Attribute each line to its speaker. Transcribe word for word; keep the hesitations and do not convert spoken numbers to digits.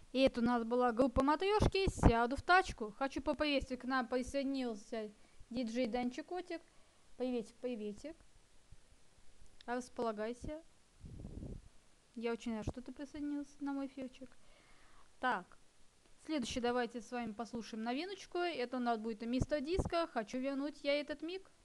Speaker 1: И это у нас была группа Матрешки. Сяду в тачку. Хочу поприветствовать, к нам присоединился диджей Данчик Котик. Приветик, приветик. Располагайся. Я очень рад, что ты присоединился на мой эфирчик. Так. Следующее давайте с вами послушаем новиночку. Это у нас будет Мистер Диско. Хочу вернуть я этот миг.